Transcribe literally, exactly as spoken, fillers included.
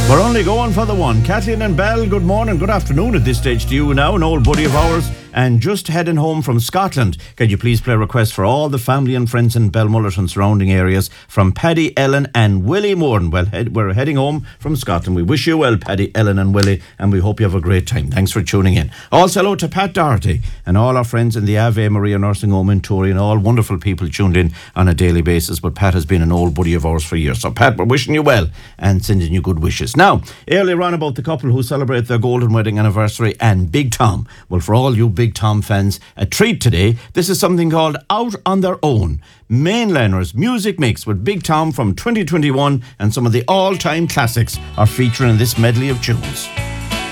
We're only going for the one. Kathleen and Bell, good morning, good afternoon at this stage to you now, an old buddy of ours, and just heading home from Scotland. Can you please play a request for all the family and friends in Belmullet and surrounding areas from Paddy, Ellen and Willie Moran? Well, head, we're heading home from Scotland. We wish you well, Paddy, Ellen and Willie, and we hope you have a great time. Thanks for tuning in. Also, hello to Pat Doherty and all our friends in the Ave Maria Nursing Home in Tory, and all wonderful people tuned in on a daily basis. But Pat has been an old buddy of ours for years. So, Pat, we're wishing you well and sending you good wishes. Now, earlier on about the couple who celebrate their golden wedding anniversary and Big Tom. Well, for all you Big Tom fans, a treat today. This is something called Out on Their Own. Mainliners music mix with Big Tom from twenty twenty-one, and some of the all-time classics are featuring in this medley of tunes.